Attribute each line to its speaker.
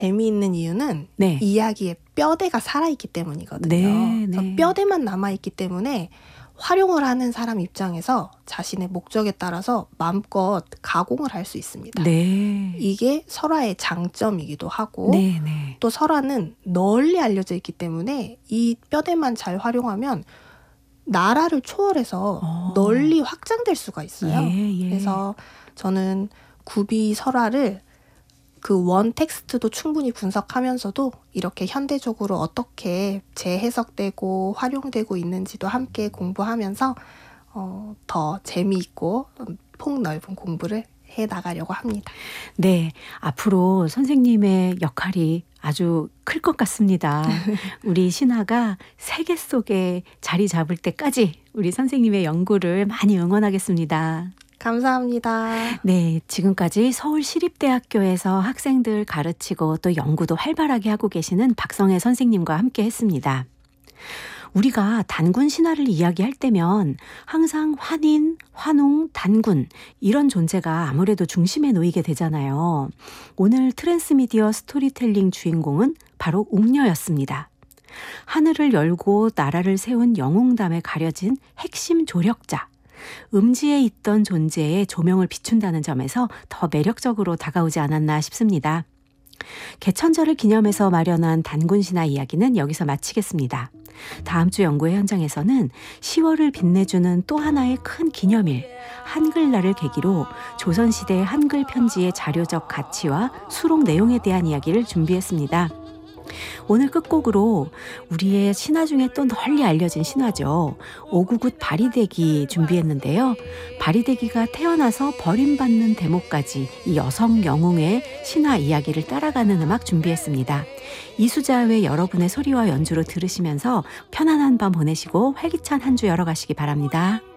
Speaker 1: 재미있는 이유는
Speaker 2: 네.
Speaker 1: 이야기의 뼈대가 살아있기 때문이거든요.
Speaker 2: 네,
Speaker 1: 그래서
Speaker 2: 네.
Speaker 1: 뼈대만 남아있기 때문에 활용을 하는 사람 입장에서 자신의 목적에 따라서 마음껏 가공을 할 수 있습니다.
Speaker 2: 네.
Speaker 1: 이게 설화의 장점이기도 하고
Speaker 2: 네, 네.
Speaker 1: 또 설화는 널리 알려져 있기 때문에 이 뼈대만 잘 활용하면 나라를 초월해서 널리 확장될 수가 있어요.
Speaker 2: 예, 예.
Speaker 1: 그래서 저는 구비 설화를 그 원 텍스트도 충분히 분석하면서도 이렇게 현대적으로 어떻게 재해석되고 활용되고 있는지도 함께 공부하면서 더 재미있고 폭넓은 공부를 해나가려고 합니다.
Speaker 2: 네, 앞으로 선생님의 역할이 아주 클 것 같습니다. 우리 신화가 세계 속에 자리 잡을 때까지 우리 선생님의 연구를 많이 응원하겠습니다.
Speaker 1: 감사합니다.
Speaker 2: 네, 지금까지 서울시립대학교에서 학생들 가르치고 또 연구도 활발하게 하고 계시는 박성혜 선생님과 함께 했습니다. 우리가 단군 신화를 이야기할 때면 항상 환인, 환웅, 단군 이런 존재가 아무래도 중심에 놓이게 되잖아요. 오늘 트랜스미디어 스토리텔링 주인공은 바로 웅녀였습니다. 하늘을 열고 나라를 세운 영웅담에 가려진 핵심 조력자. 음지에 있던 존재에 조명을 비춘다는 점에서 더 매력적으로 다가오지 않았나 싶습니다. 개천절을 기념해서 마련한 단군신화 이야기는 여기서 마치겠습니다. 다음 주 연구의 현장에서는 10월을 빛내주는 또 하나의 큰 기념일, 한글날을 계기로 조선시대 한글 편지의 자료적 가치와 수록 내용에 대한 이야기를 준비했습니다. 오늘 끝곡으로 우리의 신화 중에 또 널리 알려진 신화죠. 오구굿 바리대기 준비했는데요. 바리대기가 태어나서 버림받는 대목까지 이 여성 영웅의 신화 이야기를 따라가는 음악 준비했습니다. 이수자의 여러분의 소리와 연주로 들으시면서 편안한 밤 보내시고 활기찬 한 주 열어가시기 바랍니다.